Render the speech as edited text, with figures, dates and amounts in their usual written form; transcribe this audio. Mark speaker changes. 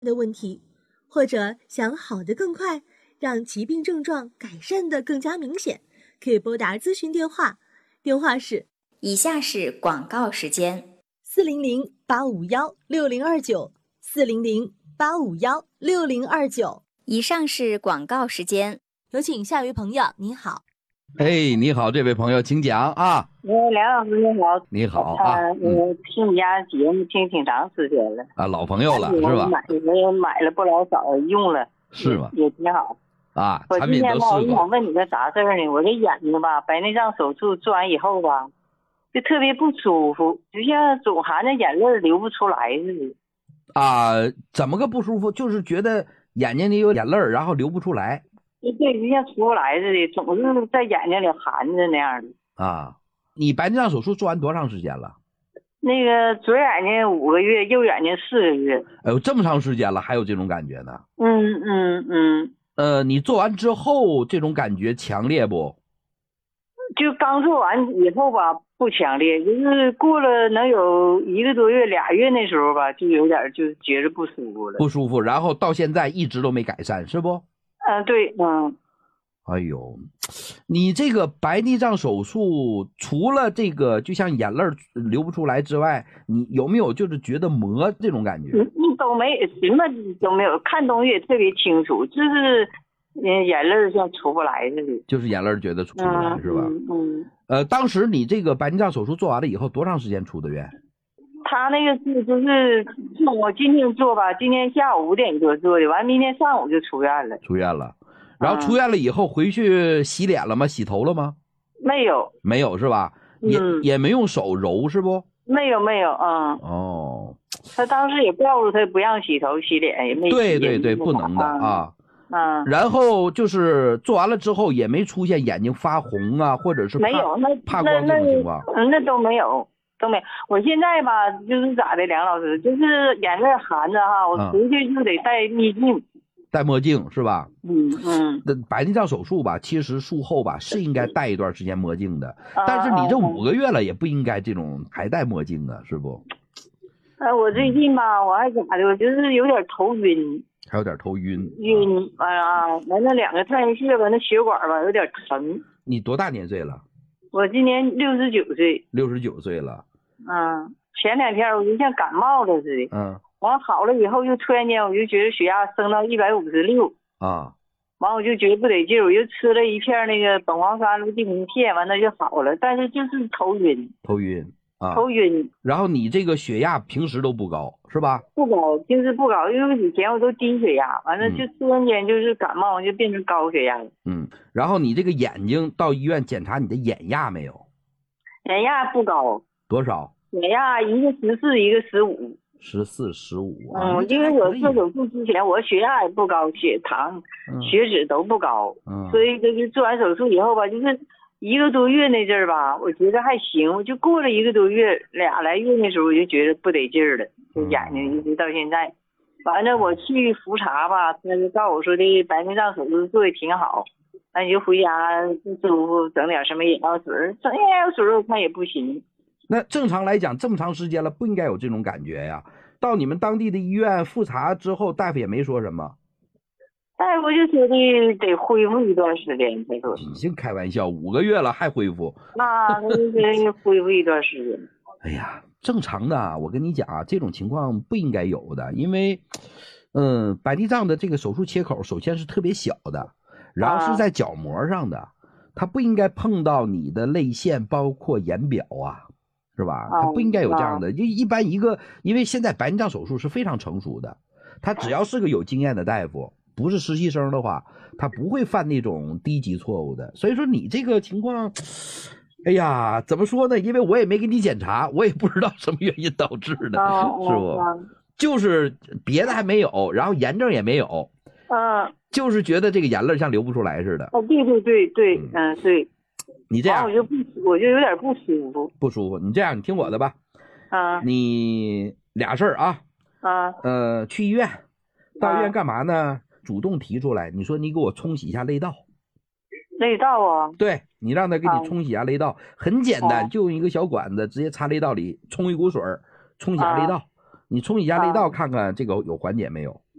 Speaker 1: 的问题，或者想好得更快，让疾病症状改善得更加明显，可以拨打咨询电话，电话是
Speaker 2: 以下是广告时间
Speaker 1: ：400-851-6029，400-851-6029。
Speaker 2: 以上是广告时间，
Speaker 1: 有请下一位朋友，你好。
Speaker 3: 哎，你好，这位朋友，请讲啊。
Speaker 4: 梁老师你好。
Speaker 3: 你好啊。
Speaker 4: 我听你家节目听挺长时间了
Speaker 3: 啊，老朋友了是吧？
Speaker 4: 我买了不老少，用了
Speaker 3: 是吗？
Speaker 4: 也挺好
Speaker 3: 啊。
Speaker 4: 我
Speaker 3: 产品都试过。
Speaker 4: 我想问你个啥事儿呢？我这眼睛吧，白内障手术做完以后吧，就特别不舒服，就像总含着眼泪流不出来似的。
Speaker 3: 啊，怎么个不舒服？就是觉得眼睛里有眼泪，然后流不出来。
Speaker 4: 对，就像出不来似的，总是在眼睛里含着那样的。
Speaker 3: 啊，你白内障手术做完多长时间了？
Speaker 4: 那个左眼睛5个月，右眼睛4个月。
Speaker 3: 哎呦，这么长时间了，还有这种感觉呢？你做完之后这种感觉强烈不？
Speaker 4: 就刚做完以后吧，不强烈，就是过了能有1个多月、2月那时候吧，就有点就觉着不舒服了。
Speaker 3: 不舒服，然后到现在一直都没改善，是不？
Speaker 4: 对，
Speaker 3: 哎呦，你这个白内障手术除了这个就像眼泪流不出来之外，你有没有就是觉得磨这种感觉？
Speaker 4: 都没，什么都没有，看东西也特别清楚，就是眼泪像出不来似的。
Speaker 3: 就是眼泪觉得出不来是吧？当时你这个白内障手术做完了以后多长时间出的院？
Speaker 4: 他那个是就是我今天做吧，今天下午5点多做的，完明天上午就出院了。
Speaker 3: 出院了，然后出院了以后回去洗脸了吗？洗头了吗？
Speaker 4: 没有，
Speaker 3: 没有是吧？也没用手揉是不？
Speaker 4: 没有，
Speaker 3: 哦，
Speaker 4: 他当时也告诉他不让洗头洗脸，也没洗。
Speaker 3: 对，不能的啊。然后就是做完了之后也没出现眼睛发红啊，或者是
Speaker 4: 没有
Speaker 3: 怕光这种情况。
Speaker 4: 那都没有。我现在吧，就是咋的，梁老师，就是眼泪含着哈，我回去就得戴墨镜。
Speaker 3: 戴墨镜是吧？那白内障手术吧，其实术后吧是应该戴一段时间墨镜的，但是你这5个月了也不应该这种还戴墨镜啊，是不？
Speaker 4: 我最近吧，我还咋的，我就是有点头晕。
Speaker 3: 还有点头晕。
Speaker 4: 完了2个太阳穴吧，那血管吧有点疼。
Speaker 3: 你多大年岁了？
Speaker 4: 我今年69岁。
Speaker 3: 69岁了。
Speaker 4: 前2天我就像感冒了似的。完好了以后，就突然间我就觉得血压升到156。完我就觉得不得劲，我就吃了一片那个苯黄酸的地平片，完了就好了，但是就是头晕。头晕。
Speaker 3: 然后你这个血压平时都不高是吧？
Speaker 4: 不高，平时不高，因为以前我都低血压，完了就突然间就是感冒就变成高血压了。
Speaker 3: 然后你这个眼睛到医院检查你的眼压没有？
Speaker 4: 眼压不高。
Speaker 3: 多少？
Speaker 4: 眼压一个14，一个15。
Speaker 3: 14、15。
Speaker 4: 因为我做手术之前我血压也不高，血糖、血脂都不高。所以就是做完手术以后吧，就是1个多月那阵儿吧，我觉得还行，我就过了1个多月，2来月那时候我就觉得不得劲儿了，就眼睛一直到现在。完了我去复查吧，他就告诉我说的白内障手术做的挺好，那你就回家不舒服整点什么眼药水，整眼药水我看也不行。
Speaker 3: 那正常来讲这么长时间了不应该有这种感觉呀。到你们当地的医院复查之后，大夫也没说什么。
Speaker 4: 大夫就说的得恢复一段时间，他说。
Speaker 3: 你净开玩笑，5个月了还恢复？
Speaker 4: 他就是恢复一段时间。
Speaker 3: 哎呀，正常的，我跟你讲啊，这种情况不应该有的，因为白内障的这个手术切口首先是特别小的，然后是在角膜上的，它不应该碰到你的泪腺包括眼表啊，是吧？它不应该有这样的。就一般因为现在白内障手术是非常成熟的，他只要是个有经验的大夫，不是实习生的话，他不会犯那种低级错误的。所以说你这个情况，哎呀，怎么说呢？因为我也没给你检查，我也不知道什么原因导致的，是不？就是别的还没有，然后炎症也没有，就是觉得这个眼泪像流不出来似的。
Speaker 4: 对，对。
Speaker 3: 你这样
Speaker 4: 我就有点不舒服。
Speaker 3: 不舒服，你这样，你听我的吧。你俩事儿啊。去医院，到医院干嘛呢？主动提出来，你说你给我冲洗一下泪道。
Speaker 4: 泪道啊？
Speaker 3: 对，你让他给你冲洗一下泪道，很简单，就用一个小管子直接插泪道里，冲一股水，冲洗下泪道。你冲洗一下泪道，看看这个有缓解没有？